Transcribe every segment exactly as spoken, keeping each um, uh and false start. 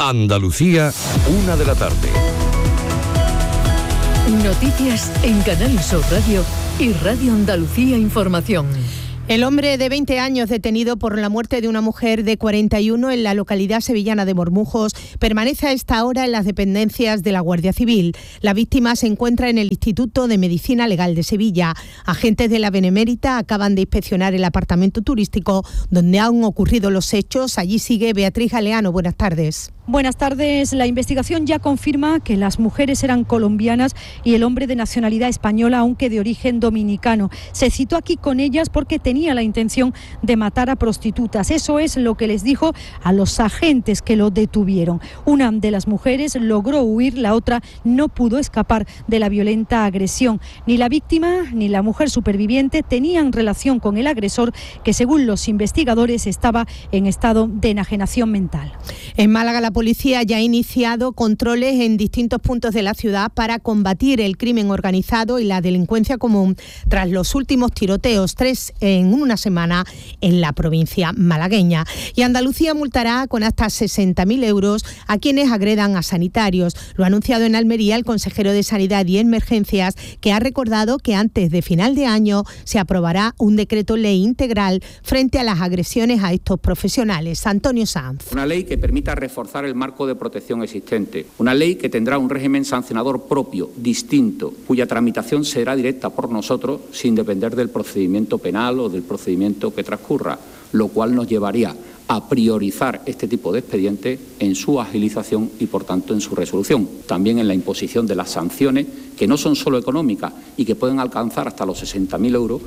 Andalucía, una de la tarde. Noticias en Canal Sur Radio y Radio Andalucía Información. El hombre de veinte años detenido por la muerte de una mujer de cuarenta y uno en la localidad sevillana de Mormujos permanece a esta hora en las dependencias de la Guardia Civil. La víctima se encuentra en el Instituto de Medicina Legal de Sevilla. Agentes de la Benemérita acaban de inspeccionar el apartamento turístico donde han ocurrido los hechos. Allí sigue Beatriz Galeano. Buenas tardes. Buenas tardes. La investigación ya confirma que las mujeres eran colombianas y el hombre de nacionalidad española, aunque de origen dominicano. Se citó aquí con ellas porque tenía la intención de matar a prostitutas. Eso es lo que les dijo a los agentes que lo detuvieron. Una de las mujeres logró huir, la otra no pudo escapar de la violenta agresión. Ni la víctima ni la mujer superviviente tenían relación con el agresor, que según los investigadores estaba en estado de enajenación mental. En Málaga, la policía ya ha iniciado controles en distintos puntos de la ciudad para combatir el crimen organizado y la delincuencia común tras los últimos tiroteos, tres en una semana en la provincia malagueña. Y Andalucía multará con hasta sesenta mil euros a quienes agredan a sanitarios. Lo ha anunciado en Almería el consejero de Sanidad y Emergencias, que ha recordado que antes de final de año se aprobará un decreto ley integral frente a las agresiones a estos profesionales. Antonio Sanz. Una ley que permita reforzar el marco de protección existente. Una ley que tendrá un régimen sancionador propio, distinto, cuya tramitación será directa por nosotros sin depender del procedimiento penal o del procedimiento que transcurra, lo cual nos llevaría a priorizar este tipo de expedientes en su agilización y, por tanto, en su resolución. También en la imposición de las sanciones, que no son solo económicas y que pueden alcanzar hasta los sesenta mil euros.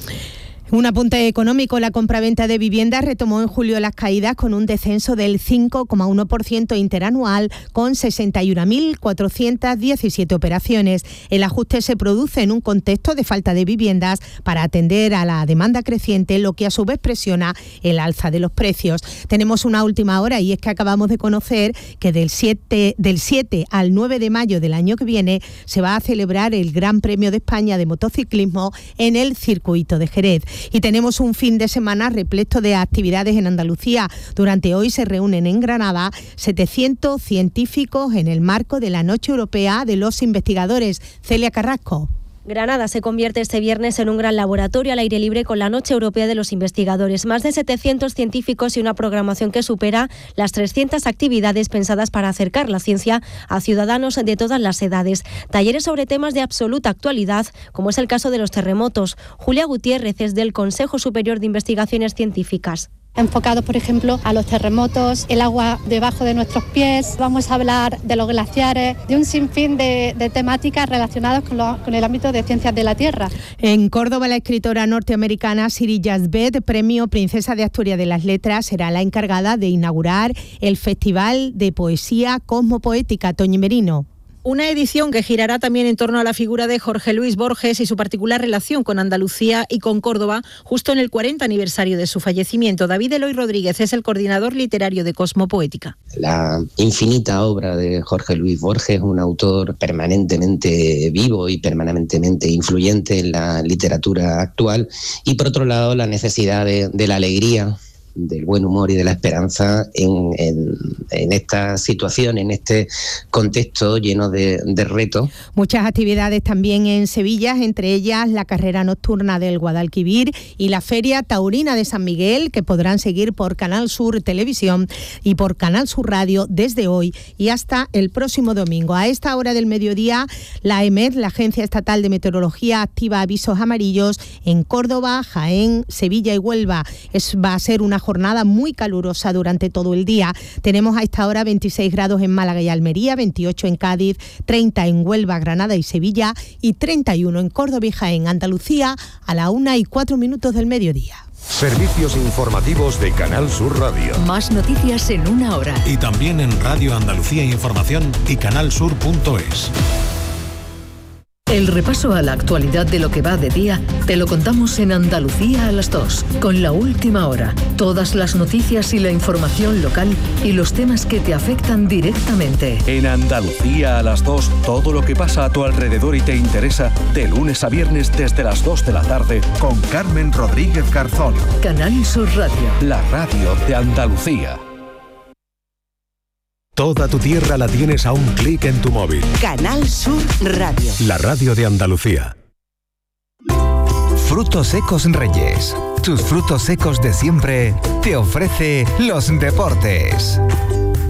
Un apunte económico: la compraventa de viviendas retomó en julio las caídas con un descenso del cinco coma uno por ciento interanual, con sesenta y una mil cuatrocientas diecisiete operaciones. El ajuste se produce en un contexto de falta de viviendas para atender a la demanda creciente, lo que a su vez presiona el alza de los precios. Tenemos una última hora y es que acabamos de conocer que del siete, del siete al nueve de mayo del año que viene se va a celebrar el Gran Premio de España de motociclismo en el circuito de Jerez. Y tenemos un fin de semana repleto de actividades en Andalucía. Durante hoy se reúnen en Granada setecientos científicos en el marco de la Noche Europea de los Investigadores. Celia Carrasco. Granada se convierte este viernes en un gran laboratorio al aire libre con la Noche Europea de los Investigadores. Más de setecientos científicos y una programación que supera las trescientas actividades pensadas para acercar la ciencia a ciudadanos de todas las edades. Talleres sobre temas de absoluta actualidad, como es el caso de los terremotos. Julia Gutiérrez es del Consejo Superior de Investigaciones Científicas. Enfocados, por ejemplo, a los terremotos, el agua debajo de nuestros pies. Vamos a hablar de los glaciares, de un sinfín de, de temáticas relacionadas con, lo, con el ámbito de ciencias de la Tierra. En Córdoba, la escritora norteamericana Siri Yazbek, premio Princesa de Asturias de las Letras, será la encargada de inaugurar el Festival de Poesía Cosmopoética. Toñi Merino. Una edición que girará también en torno a la figura de Jorge Luis Borges y su particular relación con Andalucía y con Córdoba, justo en el cuarenta aniversario de su fallecimiento. David Eloy Rodríguez es el coordinador literario de Cosmopoética. La infinita obra de Jorge Luis Borges, un autor permanentemente vivo y permanentemente influyente en la literatura actual, y por otro lado la necesidad de, de la alegría, del buen humor y de la esperanza en, en, en esta situación, en este contexto lleno de, de retos. Muchas actividades también en Sevilla, entre ellas la carrera nocturna del Guadalquivir y la Feria Taurina de San Miguel, que podrán seguir por Canal Sur Televisión y por Canal Sur Radio desde hoy y hasta el próximo domingo. A esta hora del mediodía, la E M E D, la Agencia Estatal de Meteorología, activa avisos amarillos en Córdoba, Jaén, Sevilla y Huelva. Es, va a ser una jornada muy calurosa durante todo el día. Tenemos a esta hora veintiséis grados en Málaga y Almería, veintiocho en Cádiz, treinta en Huelva, Granada y Sevilla y treinta y uno en Córdoba y Jaén. Andalucía, a la una y cuatro minutos del mediodía. Servicios informativos de Canal Sur Radio. Más noticias en una hora. Y también en Radio Andalucía Información y canalsur punto es. El repaso a la actualidad de lo que va de día te lo contamos en Andalucía a las dos, con La Última Hora. Todas las noticias y la información local y los temas que te afectan directamente. En Andalucía a las dos, todo lo que pasa a tu alrededor y te interesa, de lunes a viernes desde las dos de la tarde, con Carmen Rodríguez Garzón. Canal Sur Radio. La radio de Andalucía. Toda tu tierra la tienes a un clic en tu móvil. Canal Sur Radio. La radio de Andalucía. Frutos secos Reyes. Tus frutos secos de siempre te ofrece los deportes.